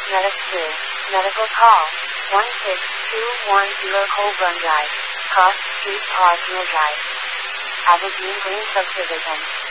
Medic 2. Medical call. 16210 Kolbrungai. Cross Street Park Milgai. Aberdeen Green Subdivision.